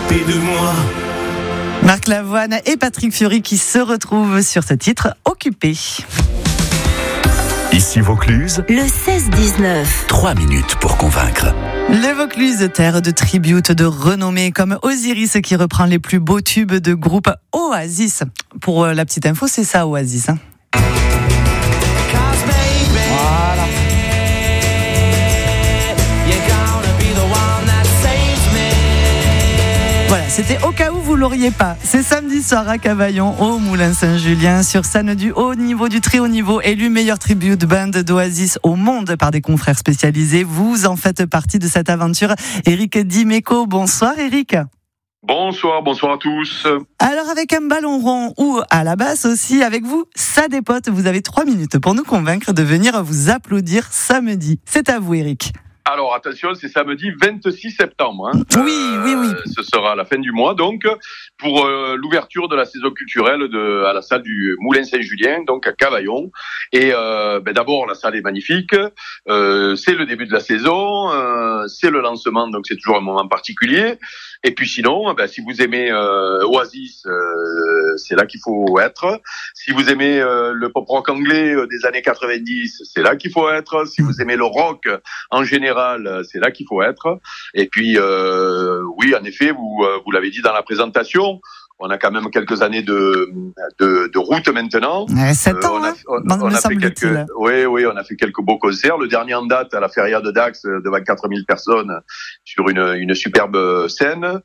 s'occuper de moi. Marc Lavoine et Patrick Fiori qui se retrouvent sur ce titre Occupé. Ici Vaucluse, le 16-19. 3 minutes pour convaincre. Le Vaucluse, terre de tribute de renommée comme Osiris qui reprend les plus beaux tubes de groupe Oasis. Pour la petite info, c'est ça Oasis. Voilà. Voilà, c'était au cas où vous l'auriez pas. C'est samedi soir à Cavaillon, au Moulin Saint-Julien, sur scène du haut niveau, du très haut niveau, élu meilleur tribute band d'Oasis au monde par des confrères spécialisés. Vous en faites partie de cette aventure. Eric Dimeco, bonsoir Eric. Bonsoir à tous. Alors avec un ballon rond ou à la basse aussi, avec vous, ça dépote. Vous avez 3 minutes pour nous convaincre de venir vous applaudir samedi. C'est à vous Eric. Alors attention, c'est samedi 26 septembre. Oui. Ce sera la fin du mois, donc, pour l'ouverture de la saison culturelle à la salle du Moulin Saint-Julien, donc à Cavaillon. Et d'abord, la salle est magnifique. C'est le début de la saison, c'est le lancement, donc c'est toujours un moment particulier. Et puis sinon, si vous aimez Oasis, c'est là qu'il faut être. Si vous aimez le pop rock anglais des années 90, c'est là qu'il faut être. Si vous aimez le rock en général, c'est là qu'il faut être. Et puis, oui, en effet, vous l'avez dit dans la présentation, on a quand même quelques années de route maintenant. 7 ans, on a fait on a fait quelques beaux concerts. Le dernier en date à la Feria de Dax devant 4000 personnes sur une superbe scène.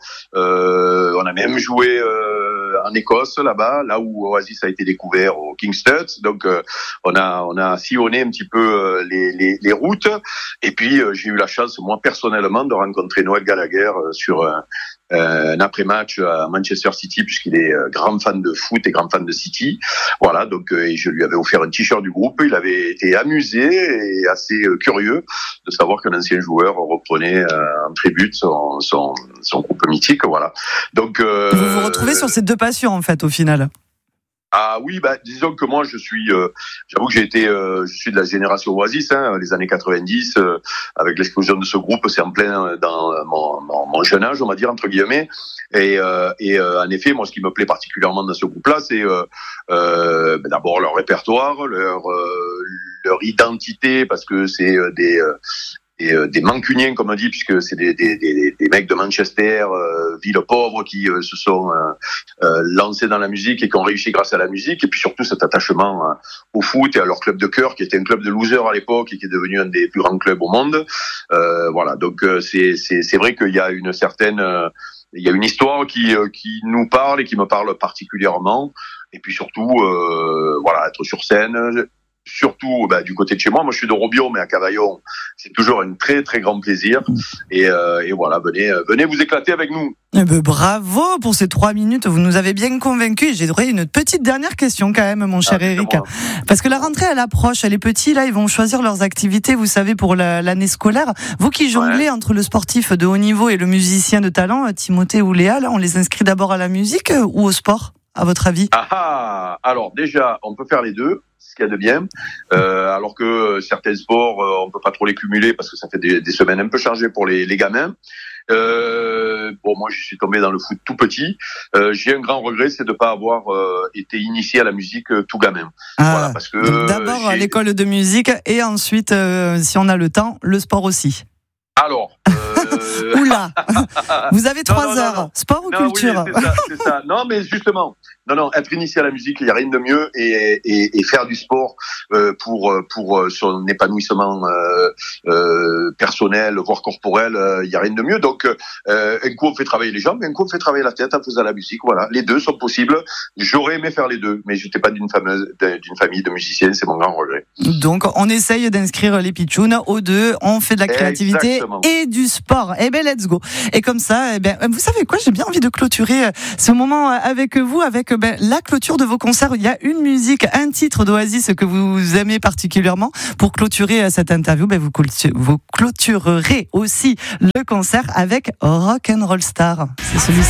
On a même joué en Écosse là-bas, là où Oasis a été découvert au King Studs. Donc on a sillonné un petit peu les routes. Et puis j'ai eu la chance moi personnellement de rencontrer Noël Gallagher sur un après-match à Manchester City, puisqu'il est grand fan de foot et grand fan de City. Voilà, donc et je lui avais offert un t-shirt du groupe. Il avait été amusé et assez curieux de savoir qu'un ancien joueur reprenait en tribute son groupe mythique. Voilà. Donc vous vous retrouvez sur ces deux passions en fait au final. Ah oui, disons que moi j'avoue que je suis de la génération Oasis, les années 90, avec l'explosion de ce groupe, c'est en plein dans mon jeune âge, on va dire entre guillemets. Et en effet, moi ce qui me plaît particulièrement dans ce groupe-là, c'est d'abord leur répertoire, leur identité, parce que c'est des mancuniens comme on dit, puisque c'est des mecs de Manchester, ville pauvre, qui se sont lancés dans la musique et qui ont réussi grâce à la musique, et puis surtout cet attachement au foot et à leur club de cœur qui était un club de losers à l'époque et qui est devenu un des plus grands clubs au monde. Voilà, donc c'est vrai qu'il y a une certaine il y a une histoire qui nous parle et qui me parle particulièrement, et puis surtout voilà, être sur scène. Surtout du côté de chez moi je suis de Robion, mais à Cavaillon c'est toujours un très très grand plaisir, et voilà, venez vous éclater avec nous. Bravo pour ces 3 minutes, vous nous avez bien convaincus. J'aurais une petite dernière question quand même, mon cher Eric, parce que la rentrée elle approche, les petits là ils vont choisir leurs activités, vous savez, pour l'année scolaire. Vous qui jonglez entre le sportif de haut niveau et le musicien de talent, Timothée ou Léa, là, on les inscrit d'abord à la musique ou au sport, à votre avis? Alors déjà on peut faire les deux, ce qu'il y a de bien, alors que certains sports on peut pas trop les cumuler parce que ça fait des semaines un peu chargées pour les gamins. Moi je suis tombé dans le foot tout petit. J'ai un grand regret, c'est de pas avoir été initié à la musique tout gamin. Voilà, parce que d'abord à l'école de musique et ensuite si on a le temps, le sport aussi. Alors oula, vous avez 3 heures. Sport ou culture? Oui, c'est ça. Non, mais justement, être initié à la musique, il n'y a rien de mieux, et faire du sport pour son épanouissement personnel, voire corporel, il n'y a rien de mieux. Donc, un coup on fait travailler les jambes, un coup on fait travailler la tête en faisant la musique. Voilà, les deux sont possibles. J'aurais aimé faire les deux, mais j'étais pas d'une famille de musiciens, c'est mon grand regret. Donc, on essaye d'inscrire les pitchouns aux deux. On fait de la créativité. Exactement. Et du sport. Let's go. Et comme ça, vous savez quoi, j'ai bien envie de clôturer ce moment avec vous, avec la clôture de vos concerts. Il y a une musique, un titre d'Oasis que vous aimez particulièrement. Pour clôturer cette interview, vous clôturerez aussi le concert avec Rock and Roll Star. C'est celui-ci.